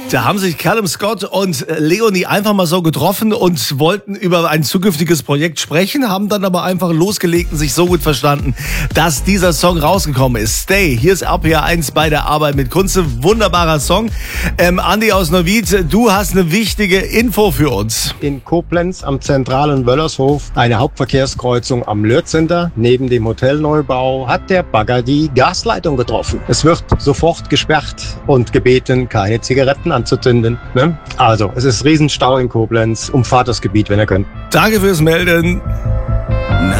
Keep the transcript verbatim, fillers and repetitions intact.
Da haben sich Callum Scott und Leonie einfach mal so getroffen und wollten über ein zukünftiges Projekt sprechen, haben dann aber einfach losgelegt und sich so gut verstanden, dass dieser Song rausgekommen ist. Stay, hier ist R P R eins bei der Arbeit mit Kunze. Wunderbarer Song. Ähm, Andi aus Neuwied, du hast eine wichtige Info für uns. In Koblenz am zentralen Wöllershof, eine Hauptverkehrskreuzung am Lötzinder, neben dem Hotelneubau, hat der Bagger die Gasleitung getroffen. Es wird sofort gesperrt und gebeten, keine Zigaretten anzuzünden. Ne? Also, es ist Riesenstau in Koblenz. Umfahrt das Gebiet, wenn ihr könnt. Danke fürs Melden.